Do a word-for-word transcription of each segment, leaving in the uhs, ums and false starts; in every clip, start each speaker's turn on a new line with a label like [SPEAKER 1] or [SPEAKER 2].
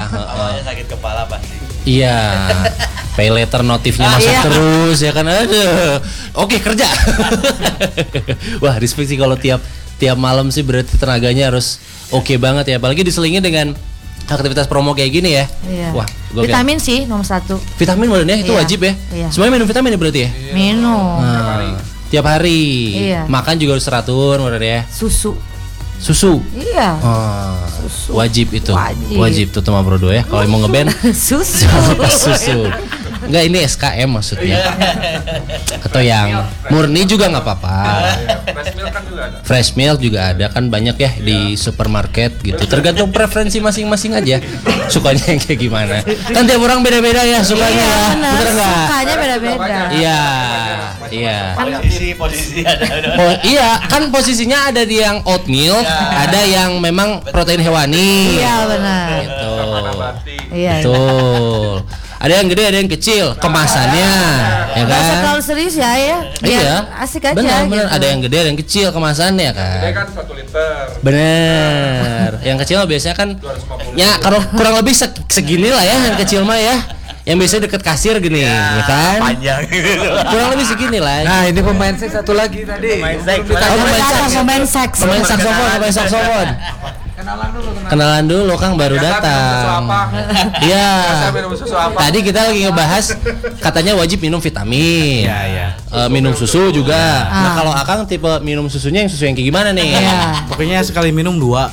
[SPEAKER 1] Awalnya sakit kepala pasti.
[SPEAKER 2] Iya. Pay later notifnya masuk
[SPEAKER 3] iya.
[SPEAKER 2] terus ya kan. Aduh. Oke, kerja. Wah, respect sih kalau tiap tiap malam sih berarti tenaganya harus oke banget ya. Apalagi diselingi dengan aktivitas promo kayak gini ya.
[SPEAKER 3] Iya.
[SPEAKER 2] Wah, gokil.
[SPEAKER 3] Vitamin sih nomor satu.
[SPEAKER 2] Vitamin modern ya, itu
[SPEAKER 3] Iya.
[SPEAKER 2] wajib ya.
[SPEAKER 3] Iya.
[SPEAKER 2] Semuanya minum vitamin ya berarti ya?
[SPEAKER 3] Minum.
[SPEAKER 2] Nah, tiap hari.
[SPEAKER 3] Iya.
[SPEAKER 2] Makan juga harus teratur modern ya.
[SPEAKER 3] Susu.
[SPEAKER 2] Susu.
[SPEAKER 3] Iya.
[SPEAKER 2] Oh,
[SPEAKER 3] Susu.
[SPEAKER 2] wajib itu.
[SPEAKER 3] Wajib.
[SPEAKER 2] Wajib tuh teman Bro ya. Kalau mau ngeband
[SPEAKER 3] Susu.
[SPEAKER 2] susu. Enggak, ini S K M maksudnya. Atau yang murni juga nggak apa-apa.
[SPEAKER 4] Fresh milk kan juga ada.
[SPEAKER 2] Fresh milk juga ada kan banyak ya di supermarket gitu. Tergantung preferensi masing-masing aja. Sukanya yang kayak gimana. Kan tiap orang beda-beda ya sukanya.
[SPEAKER 3] Iya,
[SPEAKER 2] ya.
[SPEAKER 3] benar.
[SPEAKER 2] Bener nggak?
[SPEAKER 3] Sukanya beda-beda.
[SPEAKER 2] Iya. Iya.
[SPEAKER 1] Posisi posisi ada. ada.
[SPEAKER 2] Oh iya, kan posisinya ada di yang oat milk, ada yang memang protein hewani.
[SPEAKER 3] Iya, benar.
[SPEAKER 2] Gitu.
[SPEAKER 4] Nabati.
[SPEAKER 3] Iya.
[SPEAKER 2] Betul. Ada yang gede, ada yang kecil, kemasannya, ya
[SPEAKER 3] Gak usah
[SPEAKER 2] kan?
[SPEAKER 3] terlalu serius ya ya. Biar
[SPEAKER 2] Iya.
[SPEAKER 3] asik aja.
[SPEAKER 2] Benar, benar.
[SPEAKER 3] gitu.
[SPEAKER 2] Ada yang gede, ada yang kecil kemasannya
[SPEAKER 4] Gede
[SPEAKER 2] kan.
[SPEAKER 4] kan satu liter.
[SPEAKER 2] Bener. Yang kecil biasanya kan,
[SPEAKER 4] dua ratus lima puluh.
[SPEAKER 2] ya kalau kurang lebih se- segini lah ya yang kecil mah ya. Yang biasanya deket kasir gini, ya, kan?
[SPEAKER 1] Panjang gitu.
[SPEAKER 2] Kurang lebih segini lah.
[SPEAKER 5] Nah, ini pemain seks satu lagi tadi.
[SPEAKER 1] Pemain seks.
[SPEAKER 2] Oh, pemain
[SPEAKER 3] Apa,
[SPEAKER 2] seks.
[SPEAKER 3] pemain seks.
[SPEAKER 2] Pemain saksofon, pemain saksofon.
[SPEAKER 5] Kenalan dulu, kenalan.
[SPEAKER 2] Kenalan dulu, Kang baru
[SPEAKER 4] Biasa minum susu
[SPEAKER 2] datang.
[SPEAKER 4] apa?
[SPEAKER 2] Iya.
[SPEAKER 4] Biasa minum susu apa?
[SPEAKER 2] Tadi kita lagi ngebahas katanya wajib minum vitamin.
[SPEAKER 1] Iya, iya.
[SPEAKER 2] Eh, minum susu juga.
[SPEAKER 3] Ah.
[SPEAKER 2] Nah, kalau Akang tipe minum susunya yang susu yang kayak gimana nih?
[SPEAKER 3] Iya.
[SPEAKER 5] Pokoknya sekali minum dua.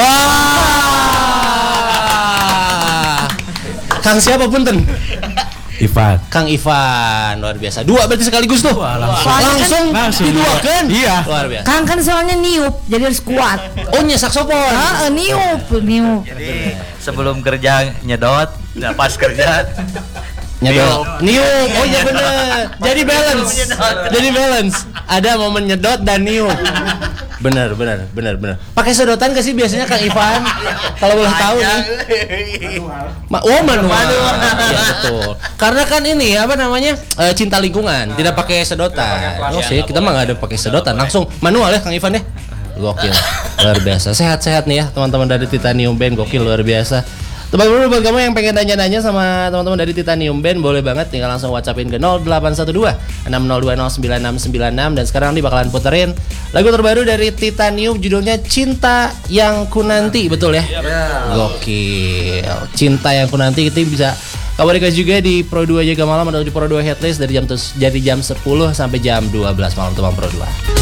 [SPEAKER 2] Wah. Kang siapa punten?
[SPEAKER 5] Ivan.
[SPEAKER 2] Kang Ivan, luar biasa. Dua berarti sekaligus tuh.
[SPEAKER 3] langsung.
[SPEAKER 2] Langsung,
[SPEAKER 5] Langsung.
[SPEAKER 2] diduakan.
[SPEAKER 5] Iya.
[SPEAKER 2] Luar biasa.
[SPEAKER 3] Kang kan soalnya niup, jadi harus kuat.
[SPEAKER 2] Oh, nya saksofon.
[SPEAKER 3] Ah, niup, niup.
[SPEAKER 1] Jadi sebelum kerja nyedot, nah pas kerja
[SPEAKER 2] Nyedot. Niup. Oh iya bener. Jadi balance. Jadi balance. Ada momen nyedot dan niup. Bener, bener, bener, bener. Pakai sedotan gak sih biasanya Kang Ivan? Kalau boleh tahu nih. Ma- oh manual. Iya betul. Karena kan ini apa namanya eh, cinta lingkungan, tidak pakai sedotan. Oh sih, kita mah nggak ada pakai sedotan, langsung manual ya Kang Ivan ya. Gokil, luar biasa. Sehat-sehat nih ya teman-teman dari Titanium Band, gokil luar biasa. Teman dulu buat kamu yang pengen tanya-tanya sama teman-teman dari Titanium Band, boleh banget tinggal langsung WhatsAppin ke nol delapan satu dua enam nol dua nol sembilan enam sembilan enam. Dan sekarang nih bakalan puterin lagu terbaru dari Titanium, judulnya Cinta Yang Kunanti, betul ya? Gokil. Cinta Yang Kunanti itu bisa kabar juga di Pro dua Jaga Malam atau di Pro dua Headlist dari jam dari jam sepuluh sampai jam dua belas malam teman Pro dua.